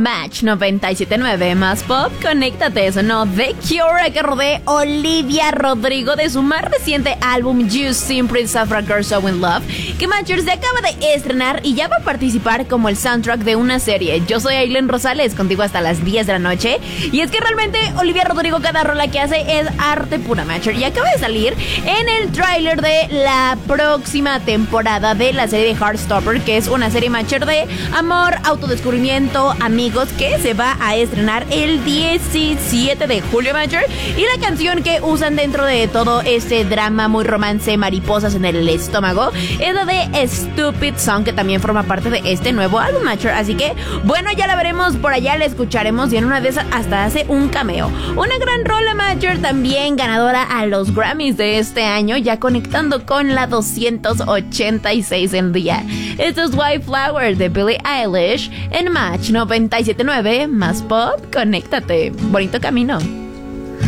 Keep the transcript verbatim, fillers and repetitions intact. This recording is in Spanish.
Match noventa y siete punto nueve más pop, conéctate, sonó The Cure, que rodea Olivia Rodrigo de su más reciente álbum You Seem Pretty Safra Girl So In Love, que Matcher se acaba de estrenar y ya va a participar como el soundtrack de una serie. Yo soy Aileen Rosales, contigo hasta las diez de la noche, y es que realmente Olivia Rodrigo cada rola que hace es arte pura, Matcher, y acaba de salir en el tráiler de la próxima temporada de la serie de Heartstopper, que es una serie, Matcher, de amor, autodescubrimiento, amigos, que se va a estrenar el diecisiete de julio, Matcher, y la canción que usan dentro de todo este drama muy romance, mariposas en el estómago, es la de Stupid Song, que también forma parte de este nuevo álbum, Matcher. Así que, bueno, ya la veremos por allá, la escucharemos, y en una de esas hasta hace un cameo. Una gran rola, Matcher, también ganadora a los Grammys de este año, ya conectando con la doscientos ochenta y seis en día. Esto es White Flower de Billie Eilish en Match noventa y siete punto nueve más pop, conéctate. Bonito camino.